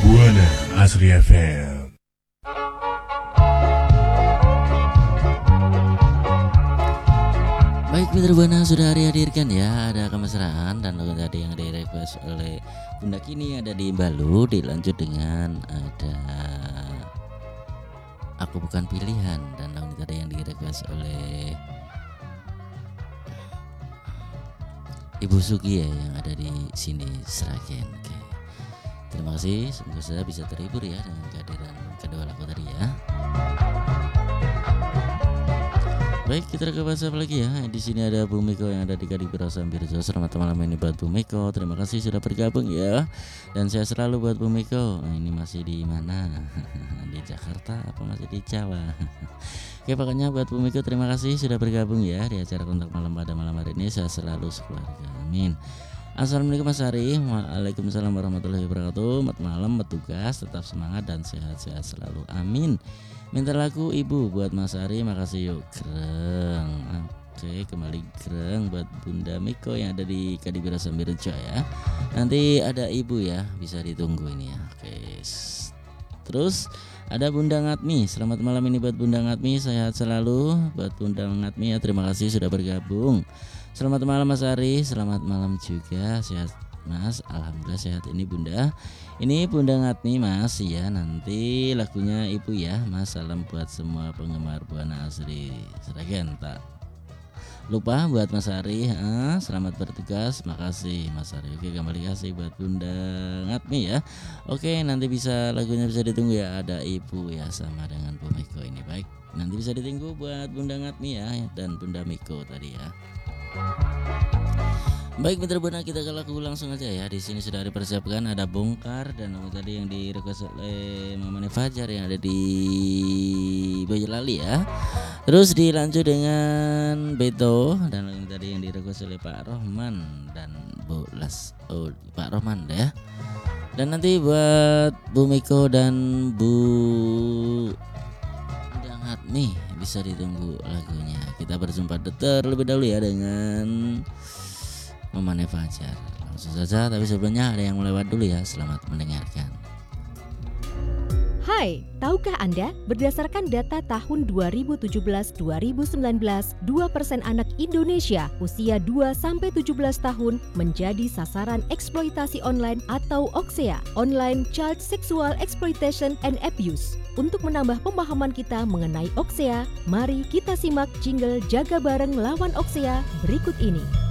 Buana Asri FM. Baik Mitra Buana, sudah dihadirkan ya, ada kemesraan dan lagu tadi yang direquest oleh Bunda Kini ada di Balu, dilanjut dengan ada Aku Bukan Pilihan dan lagu tadi yang direquest oleh Ibu Sugi ya, yang ada di sini Sragen. Oke. Terima kasih, semoga saya bisa terhibur ya dengan kehadiran kedua lagu tadi ya. Baik, kita ke bahasa apa lagi ya. Di sini ada Bu Miko yang ada di Kadipiro Sambirjo. Selamat malam ini buat Bu Miko. Terima kasih sudah bergabung ya. Dan saya selalu buat Bu Miko. Ini masih di mana? Di Jakarta apa masih di Jawa? Oke, pokoknya buat Bu Miko terima kasih sudah bergabung ya di acara Kontak Malam pada malam hari ini. Saya selalu sekeluarga. Amin. Assalamualaikum Mas Ari. Waalaikumsalam warahmatullahi wabarakatuh. Selamat malam, bertugas, tetap semangat dan sehat-sehat selalu. Amin. Minta lagu Ibu buat Mas Ari. Makasih yuk. Greng. Oke, kembali greng buat Bunda Miko yang ada di Kadipiro Sambirjo ya. Nanti ada Ibu ya, bisa ditunggu ini ya. Oke. Terus ada Bunda Ngatmi. Selamat malam ini buat Bunda Ngatmi. Sehat selalu buat Bunda Ngatmi ya. Terima kasih sudah bergabung. Selamat malam Mas Ari. Selamat malam juga. Sehat Mas. Alhamdulillah sehat ini Bunda. Ini Bunda Ngatmi Mas ya. Nanti lagunya Ibu ya Mas. Salam buat semua penggemar Buana Asri Sragen. Tak lupa buat Mas Ari. Selamat bertugas. Makasih Mas Ari. Oke, kembali kasih buat Bunda Ngatmi ya. Oke, nanti bisa lagunya bisa ditunggu ya. Ada Ibu ya sama dengan Bu Miko ini. Baik, nanti bisa ditunggu buat Bunda Ngatmi ya dan Bunda Miko tadi ya. Baik Mitra Buana, kita ke lagu langsung aja ya. Di sini sudah dipersiapkan ada Bongkar dan lagu tadi yang direkodasi oleh Mamane Fajar yang ada di Boyolali ya. Terus dilanjut dengan Beto dan lagu tadi yang direkodasi oleh Pak Rohman dan Bu Las. Oh, Pak Rohman ya. Dan nanti buat Bu Miko dan Bu Hatmi bisa ditunggu lagunya. Kita berjumpa terlebih dahulu ya dengan Mamane Fajar. Langsung saja, tapi sebelumnya ada yang melewat dulu ya. Selamat mendengarkan. Hai, tahukah Anda berdasarkan data tahun 2017-2019, 2% anak Indonesia usia 2-17 tahun menjadi sasaran eksploitasi online atau OXEA, Online Child Sexual Exploitation and Abuse. Untuk menambah pemahaman kita mengenai OXEA, mari kita simak jingle Jaga Bareng Lawan OXEA berikut ini.